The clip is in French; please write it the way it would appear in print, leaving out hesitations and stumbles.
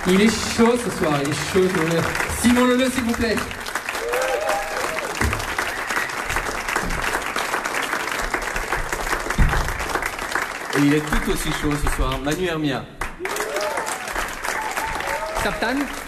Il est chaud ce soir, il est chaud. Simon Leleu, s'il vous plaît. Et il est tout aussi chaud ce soir, Manu Hermia. Saptan.